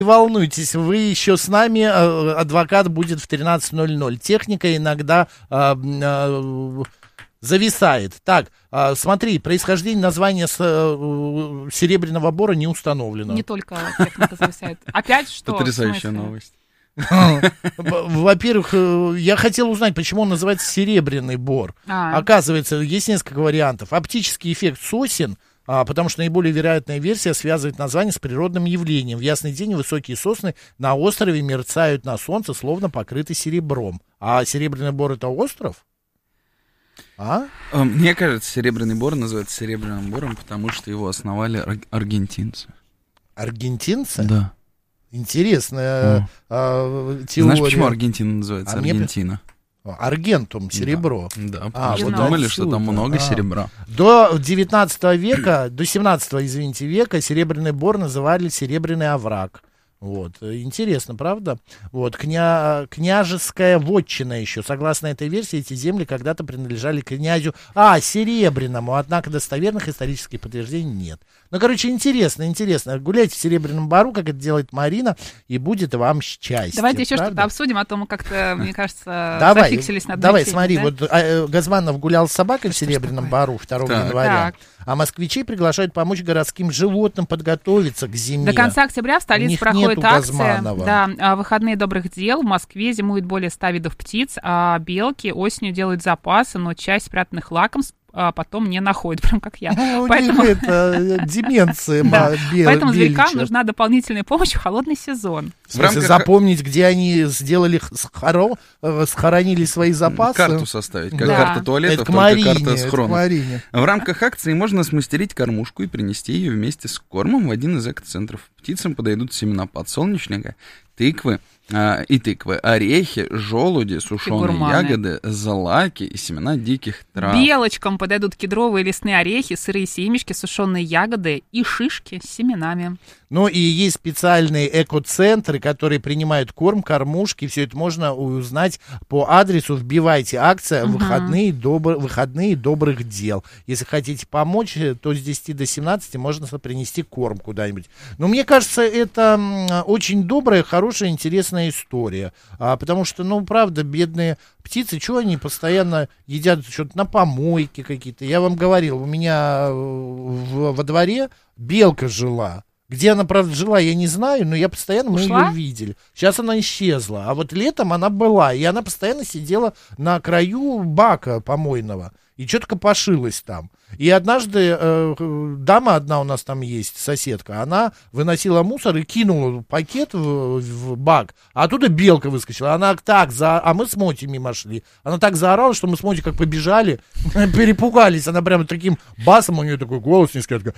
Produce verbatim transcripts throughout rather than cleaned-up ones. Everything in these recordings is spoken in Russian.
Не волнуйтесь, вы еще с нами, адвокат будет в тринадцать ноль ноль. Техника иногда а, а, зависает. Так, а, смотри, происхождение названия с, а, серебряного бора не установлено. Не только техника зависает. Опять что? Потрясающая новость. Во-первых, я хотел узнать, почему он называется серебряный бор. А. Оказывается, есть несколько вариантов. Оптический эффект сосен, а, потому что наиболее вероятная версия связывает название с природным явлением. В ясный день высокие сосны на острове мерцают на солнце, словно покрыты серебром. А серебряный бор — это остров? А? Мне кажется, серебряный бор называется серебряным бором, потому что его основали ар- аргентинцы. Аргентинцы? Да. Интересная а, теория. Знаешь, почему Аргентина называется а Аргентина? Мне... Аргентум, серебро. Да, да, а, потому что вот думали, отсюда. что там много а. серебра. До девятнадцатого века, до семнадцатого, извините, века серебряный бор называли серебряный овраг. Вот. Интересно, правда? Вот. Кня... Княжеская вотчина еще. Согласно этой версии, эти земли когда-то принадлежали князю А, Серебряному, однако достоверных исторических подтверждений нет. Ну, короче, интересно, интересно. Гуляйте в Серебряном бару, как это делает Марина, и будет вам счастье. Давайте еще правда? что-то обсудим, а то мы как-то, мне кажется, давай, зафиксились на одной Давай, теме, смотри, да? вот а, Газманов гулял с собакой в Серебряном бару второго января, так. а москвичей приглашают помочь городским животным подготовиться к зиме. До конца октября в столице проходит акция. Да, выходные добрых дел. В Москве зимует более ста видов птиц, а белки осенью делают запасы, но часть спрятанных лакомств а потом не находит, прям как я. Ну, поэтому... У них это деменция. да. бел... Поэтому зверькам беличья. нужна дополнительная помощь в холодный сезон. В смысле, рамках... запомнить, где они сделали, схоро... схоронили свои запасы. Карту составить, как да. карта туалетов, это только Марине, карта схрона. Марине. В рамках акции можно смастерить кормушку и принести ее вместе с кормом в один из экоцентров. Птицам подойдут семена подсолнечника, тыквы а, и тыквы, орехи, желуди, сушеные ягоды, злаки и семена диких трав. Белочкам подойдут кедровые лесные орехи, сырые семечки, сушеные ягоды и шишки с семенами. Ну и есть специальные экоцентры, которые принимают корм, кормушки. Все это можно узнать по адресу. Вбивайте акция uh-huh. выходные, добр... выходные добрых дел. Если хотите помочь, то с десяти до семнадцати можно принести корм куда-нибудь. Но мне кажется, это очень добрая, хорошая, интересная история. А, потому что, ну, правда, бедные птицы, что они постоянно едят что-то на помойке какие-то. Я вам говорил, у меня в, во дворе белка жила. Где она, правда, жила, я не знаю, но я постоянно, мы Ушла? ее видели. Сейчас она исчезла, а вот летом она была, и она постоянно сидела на краю бака помойного. И что-то копошилась там. И однажды э, дама одна у нас там есть, соседка, она выносила мусор и кинула пакет в, в бак, а оттуда белка выскочила. Она так за... А мы с Моти мимо шли. Она так заорала, что мы с Моти как побежали, перепугались. Она прямо таким басом, у нее такой голос низкий, такой...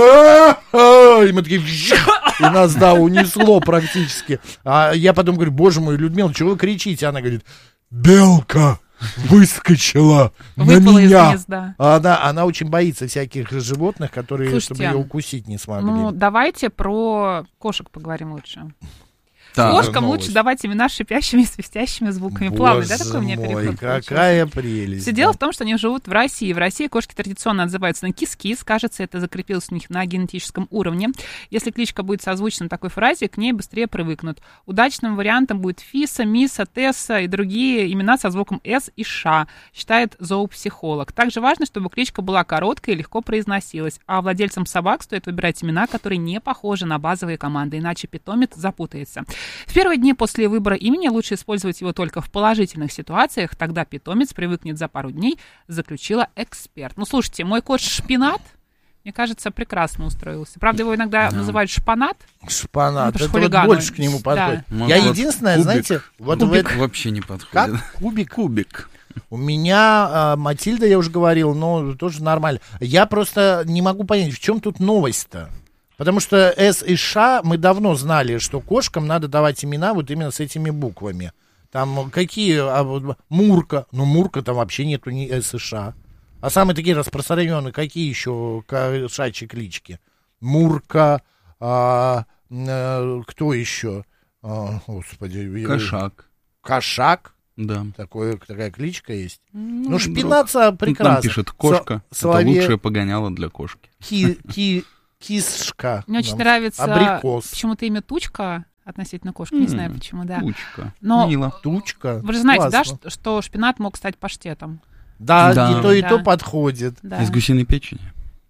И мы такие... И нас, да, унесло практически. А я потом говорю, боже мой, Людмила, чего вы кричите? Она говорит, белка выскочила Выпала на меня. Из гнезда. А она, она очень боится всяких животных, которые, Слушайте, чтобы ее укусить не смогли. Ну, давайте про кошек поговорим лучше. Да, Кошкам новость. лучше давать имена с шипящими и свистящими звуками. Боже Плавный, да, такой у меня мой, переход какая получился? прелесть. Все да. дело в том, что они живут в России. В России кошки традиционно отзываются на кис-кис. Кажется, это закрепилось у них на генетическом уровне. Если кличка будет созвучна такой фразе, к ней быстрее привыкнут. Удачным вариантом будет Фиса, Миса, Тесса и другие имена со звуком С и Ш, считает зоопсихолог. Также важно, чтобы кличка была короткой и легко произносилась. А владельцам собак стоит выбирать имена, которые не похожи на базовые команды, иначе питомец запутается. В первые дни после После выбора имени лучше использовать его только в положительных ситуациях, тогда питомец привыкнет за пару дней, заключила эксперт. Ну, слушайте, мой кот Шпинат, мне кажется, прекрасно устроился. Правда, его иногда да. называют Шпанат. Шпанат, ну, это вот больше к нему подходит. Да. Я вот единственное, кубик. знаете... Вот кубик в... вообще не подходит. Как? Кубик? Кубик. У меня а, Матильда, я уже говорил, но тоже нормально. Я просто не могу понять, в чем тут новость-то? Потому что С и Ш мы давно знали, что кошкам надо давать имена вот именно с этими буквами. Там какие... А, Мурка. Ну, Мурка там вообще нету ни С и Ш. А самые такие распространенные, какие еще кошачьи клички? Мурка. А, а, кто еще? А, господи. Кошак. Кошак? Да. Такое, такая кличка есть. Ну, ну Шпинаца прекрасно. Там пишет кошка. Со- это лучшее погоняло для кошки. Ки, ки, кисшка. Мне очень нам, нравится абрикос. почему-то имя Тучка относительно кошки, не знаю почему, да. Тучка. Но Мило. Тучка. вы же знаете, да, Классно. что, что шпинат мог стать паштетом? Да, Да. и то, и Да. то подходит. Да. Из гусиной печени.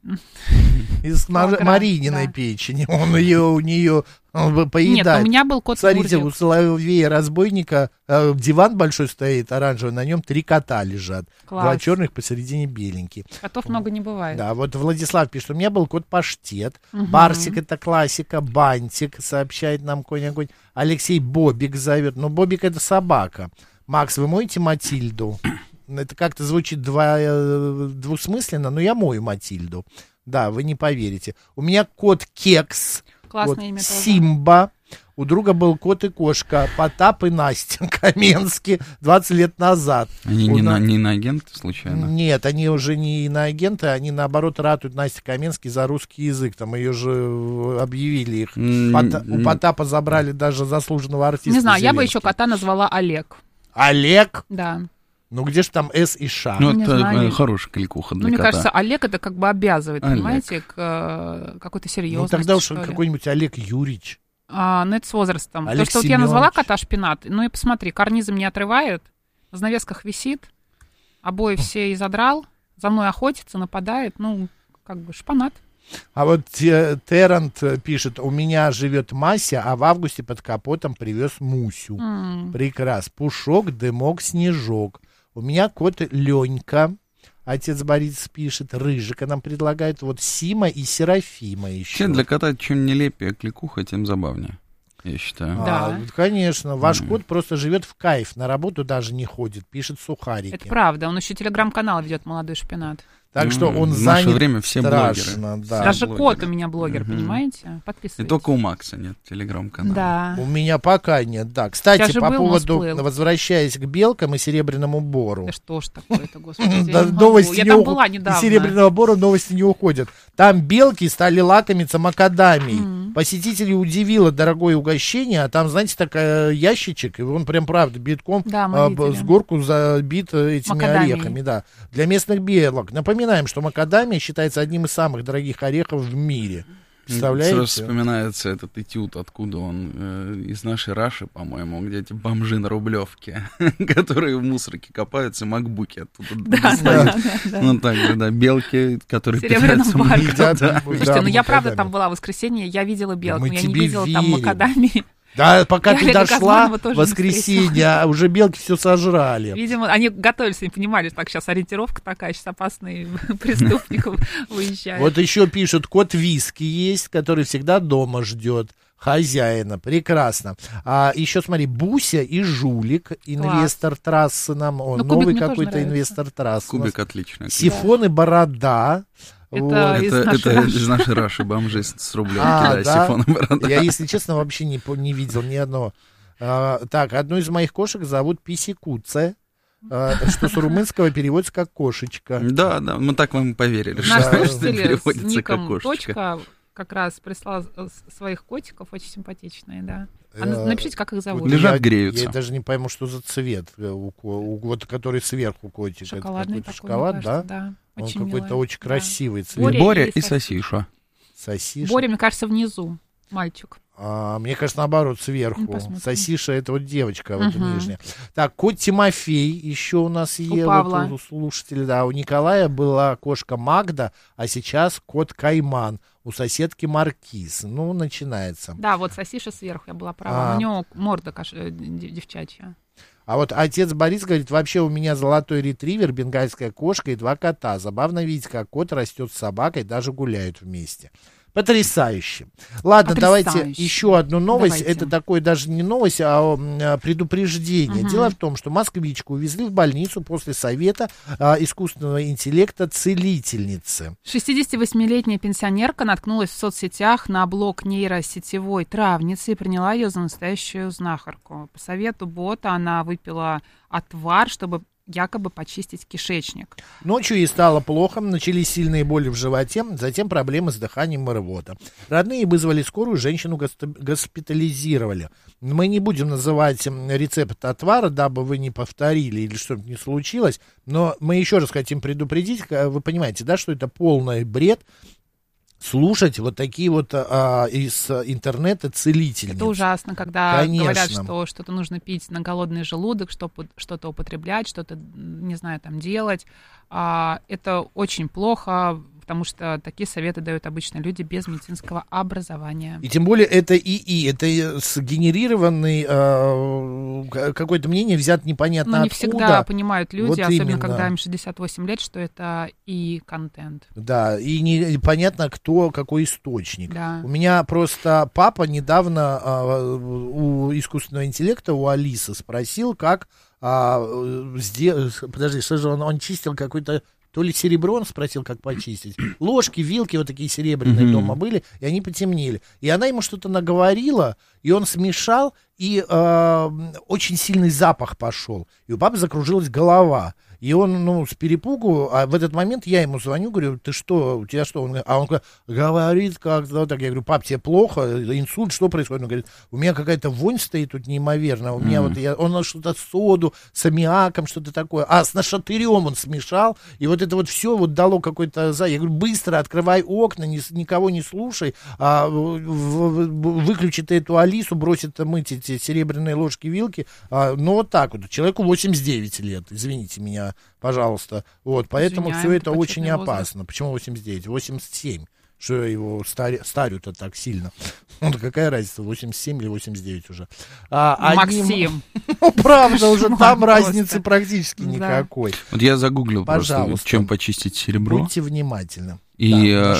Из Мар- Фуагра, Марининой да. печени. Он ее у нее Нет, у поедает. меня был кот Смотрите, у Мурзик. Соловея-разбойника э, диван большой стоит, оранжевый, на нем три кота лежат. Класс. Два черных, посередине беленький. Котов много не бывает. Да, вот Владислав пишет, у меня был кот Паштет, Мгм. Барсик это классика, Бантик сообщает нам конь-огонь, Алексей Бобик зовет, но Бобик это собака. Макс, вы моете Матильду? Это как-то звучит два, э, двусмысленно, но я мою Матильду. Да, вы не поверите. У меня кот Кекс, Классное кот имя тоже. Симба. У друга был кот и кошка, Потап и Настя Каменский двадцать лет назад. Они У не, на- на, не на агенты случайно? Нет, они уже не иноагенты, они наоборот ратуют Настя Каменский за русский язык. Там ее же э, объявили их. М, Пота- м, у Потапа забрали даже заслуженного артиста. Не знаю, я бы Зеленский. еще кота назвала Олег. Олег? Да. Ну где же там С и Ш? Ну, не это знаю. э, хорошая кликуха для Ну, мне кота. кажется, Олег это как бы обязывает, Олег. понимаете, к э, какой-то Ну серьезности. тогда уж что ли. какой-нибудь Олег Юрьевич. А, ну, это с возрастом. Олег То, что вот я назвала Семенович. кота шпинат, ну и посмотри, карнизом не отрывает, в занавесках висит, обои все и задрал, за мной охотится, нападает, ну, как бы шпанат. А вот Те- Террант э, пишет, у меня живет Мася, а в августе под капотом привез Мусю. М. Прекрас. Пушок, дымок, снежок. У меня кот Ленька. Отец Борис пишет. Рыжика нам предлагает. Вот Сима и Серафима еще. Вообще, для кота чем нелепее кликуха, тем забавнее, я считаю. А, Да. конечно. Ваш Мгм. кот просто живет в кайф. На работу даже не ходит. Пишет сухарики. Это правда, он еще телеграм-канал ведет «Молодой шпинат». Так что М, он в наше занят время все страшно. Да. Даже блогеры. кот у меня блогер, Мгм. понимаете? И Подписывайтесь. только у Макса нет телеграм-канала. Да. У меня пока нет, да. Сейчас Кстати, же по был, но поводу, всплыл. возвращаясь к белкам и серебряному бору. Да что ж такое-то, господи, я Да, не могу. новости Я не там уходят. была недавно. Из серебряного бора новости не уходят. Там белки стали лакомиться макадамией. Мгм. Посетителей удивило дорогое угощение, а там, знаете, такой ящичек, и он прям, правда, битком Да, мы а, б- видели. с горку забит э, этими Макадамией. орехами, да. Для местных белок. Напоминаем, что макадамия считается одним из самых дорогих орехов в мире. Представляете? Сразу вспоминается этот этюд, откуда он, э, из нашей Раши, по-моему, где эти бомжи на Рублевке, которые в мусорке копаются, макбуки оттуда Да, достают. да, да, да. Ну так же, да, белки, которые В серебряном питаются барке. маком, Едят, да. Слушайте, да, ну я правда макадамию. там была в воскресенье, я видела белок, мы но я не тебе видела там верим. макадамии. Да, пока Я ты Олега дошла Газманова в тоже воскресенье, а уже белки все сожрали. Видимо, они готовились, они понимали, что так сейчас ориентировка такая, сейчас опасный преступников выезжает. Вот еще пишут, кот Виски есть, который всегда дома ждет хозяина. Прекрасно. А еще смотри, Буся и Жулик, инвестор трассы нам, он Ну, Кубик новый мне тоже какой-то нравится. инвестор трассы. у нас. Кубик отличный. Сифон и Борода. Это Вот. из Это, нашей это Раши. из нашей Раши бомжи с с Рублевки, А, да, да? сифон и борода. Я, если честно, вообще не, по- не видел ни одного. А, так, одну из моих кошек зовут Писикуце, а, что с румынского переводится как кошечка. Да, да, мы так вам поверили, Наш Да. что слушатель с переводится как ником кошечка. «Точка» как раз прислал э, с- своих котиков, очень симпатичные, да. А Э, напишите, как их зовут. Вот Лежат, я- греются. Я даже не пойму, что за цвет, э, у, ко- у- вот который сверху котик. Это Шоколадный какой-то такой, шоколад, мне да? кажется, да. Он Очень какой-то милый, очень да. красивый цвет. Боря Боря и и Сосиша. Сосиша. Сосиша. Боря, мне кажется, внизу. Мальчик. А, мне кажется, наоборот, сверху. Ну, посмотрим. Сосиша — это вот девочка, вот Мгм. нижняя. Так, кот Тимофей еще у нас есть. Павла. У слушателя, да. У Николая была кошка Магда, а сейчас кот Кайман. У соседки Маркиз. Ну, начинается. Да, вот Сосиша сверху, я была права. А. У него морда каш... э, дев- девчачья. А вот отец Борис говорит, вообще у меня золотой ретривер, бенгальская кошка и два кота. Забавно видеть, как кот растет с собакой, даже гуляют вместе. Потрясающе. Ладно, Потрясающе. давайте еще одну новость. Давайте. Это такое даже не новость, а м, а, предупреждение. Мгм. Дело в том, что москвичку увезли в больницу после совета а, искусственного интеллекта целительницы. шестидесятивосьмилетняя пенсионерка наткнулась в соцсетях на блог нейросетевой травницы и приняла ее за настоящую знахарку. По совету бота она выпила отвар, чтобы якобы почистить кишечник. Ночью ей стало плохо, начались сильные боли в животе, затем проблемы с дыханием и рвота. Родные вызвали скорую, женщину госп- госпитализировали. Мы не будем называть м, рецепт отвара, дабы вы не повторили или что-то не случилось, но мы еще раз хотим предупредить, к- вы понимаете, да, что это полный бред. слушать вот такие вот а, из интернета целительниц. Это ужасно, когда Конечно. говорят, что что-то нужно пить на голодный желудок, что, что-то употреблять, что-то, не знаю, там делать. А, это очень плохо, потому что такие советы дают обычно люди без медицинского образования. И тем более это ИИ, это сгенерированный э, какое-то мнение взят непонятно Но не откуда. всегда понимают люди, Вот особенно именно. когда им шестьдесят восемь лет, что это ИИ-контент. Да, и непонятно, кто, какой источник. Да. У меня просто папа недавно э, у искусственного интеллекта, у Алисы, спросил, как а, сделать... Подожди, что же он, он чистил какой-то... То ли серебро, он спросил, как почистить. Ложки, вилки вот такие серебряные mm-hmm. дома были, и они потемнели. И она ему что-то наговорила, и он смешал, и э, очень сильный запах пошел. И у папы закружилась голова. И он, ну, с перепугу, а в этот момент я ему звоню, говорю, ты что, у тебя что? Он, а он говорит как-то так. Я говорю, пап, тебе плохо, инсульт, что происходит? Он говорит, у меня какая-то вонь стоит тут неимоверная. У меня mm-hmm. вот, я, он что-то соду с аммиаком, что-то такое. А с нашатырем он смешал, и вот это вот все вот дало какой-то... Я говорю, быстро открывай окна, ни, никого не слушай, а, в, в, выключи ты эту Алису, бросит мыть эти серебряные ложки-вилки. А, ну, вот так вот. Человеку восемьдесят девять лет, извините меня, пожалуйста. Вот, поэтому все это очень опасно. Почему восемьдесят девять? восемьдесят семь. Что его старю, старю-то так сильно? Ну, какая разница, восемьдесят семь или восемьдесят девять уже? А, Максим. Они... Ну, правда, уже там разницы практически никакой. Вот я загуглил просто, чем почистить серебро. Будьте внимательны. И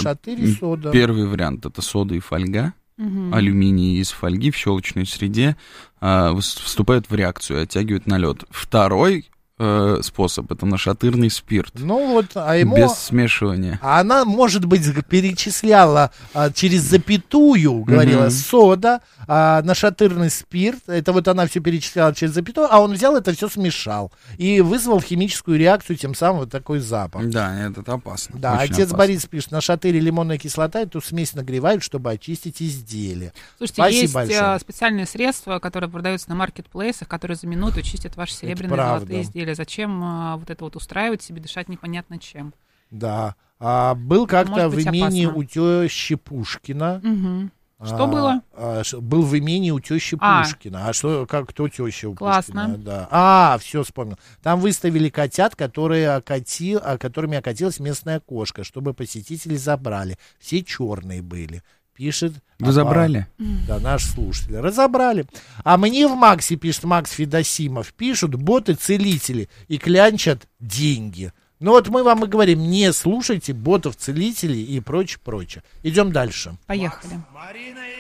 сода. Первый вариант — это сода и фольга. Угу. Алюминий из фольги в щелочной среде э, вступают в реакцию, оттягивают налет. Второй э, способ — это нашатырный спирт. Ну вот, а ему... Без смешивания. А она, может быть, перечисляла а, через запятую, говорила, угу. сода, а, нашатырный спирт. Это вот она все перечисляла через запятую, а он взял это все смешал и вызвал химическую реакцию, тем самым вот такой запах. Да, это опасно. Да, очень отец опасно. Борис пишет, на шатыре лимонная кислота, эту смесь нагревают, чтобы очистить изделие. Слушайте, Спасибо есть большое. Специальные средства, которые продаются на маркетплейсах, которые за минуту чистят ваши серебряные золотые изделия. Зачем а, вот это вот устраивать себе, дышать непонятно чем? Да. А, был как-то в имении опасно. у тещи Пушкина. Угу. Что а, было? А, был в имении у тещи а. Пушкина. А что, как, кто теща у Классно. Пушкина? Да. А, все, вспомнил. Там выставили котят, которые окатил, которыми окатилась местная кошка, чтобы посетители забрали. Все черные были. Пишет... Вы забрали? Да, наш слушатель. Разобрали. А мне в Максе, пишет Макс Федосимов, пишут боты-целители и клянчат деньги. Ну вот мы вам и говорим, не слушайте ботов-целителей и прочее-прочее. Идем дальше. Поехали.